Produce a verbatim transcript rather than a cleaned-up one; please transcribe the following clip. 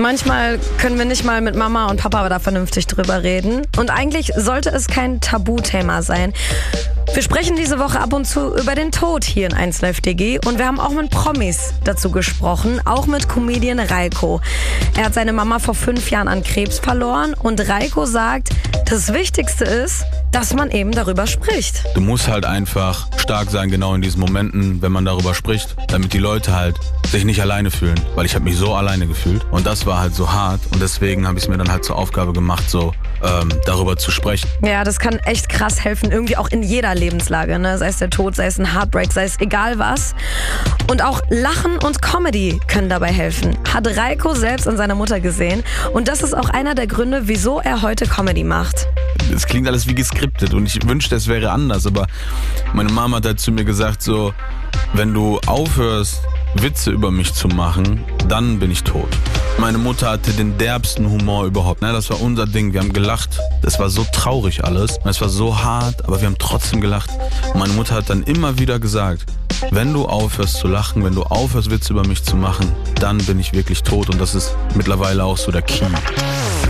Manchmal können wir nicht mal mit Mama und Papa da vernünftig drüber reden. Und eigentlich sollte es kein Tabuthema sein. Wir sprechen diese Woche ab und zu über den Tod hier in eins Live D G und wir haben auch mit Promis dazu gesprochen, auch mit Comedian Reiko. Er hat seine Mama vor fünf Jahren an Krebs verloren und Reiko sagt, das Wichtigste ist, dass man eben darüber spricht. Du musst halt einfach stark sein, genau in diesen Momenten, wenn man darüber spricht, damit die Leute halt sich nicht alleine fühlen, weil ich habe mich so alleine gefühlt und das war halt so hart und deswegen habe ich es mir dann halt zur Aufgabe gemacht, so ähm, darüber zu sprechen. Ja, das kann echt krass helfen, irgendwie auch in jeder Lebenslage, ne? Sei es der Tod, sei es ein Heartbreak, sei es egal was. Und auch Lachen und Comedy können dabei helfen, hat Reiko selbst an seiner Mutter gesehen und das ist auch einer der Gründe, wieso er heute Comedy macht. Es klingt alles wie geskriptet und ich wünschte, es wäre anders, aber meine Mama hat halt zu mir gesagt so, wenn du aufhörst, Witze über mich zu machen, dann bin ich tot. Meine Mutter hatte den derbsten Humor überhaupt. Das war unser Ding. Wir haben gelacht. Das war so traurig alles. Es war so hart, aber wir haben trotzdem gelacht. Und meine Mutter hat dann immer wieder gesagt, wenn du aufhörst zu lachen, wenn du aufhörst, Witze über mich zu machen, dann bin ich wirklich tot. Und das ist mittlerweile auch so der Key.